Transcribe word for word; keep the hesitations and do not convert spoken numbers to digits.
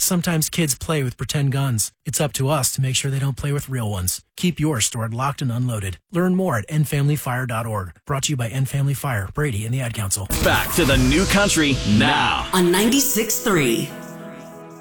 Sometimes kids play with pretend guns. It's up to us to make sure they don't play with real ones. Keep yours stored locked and unloaded. Learn more at end family fire dot org. Brought to you by End Family Fire, Brady, and the Ad Council. Back to the new country now on ninety-six point three.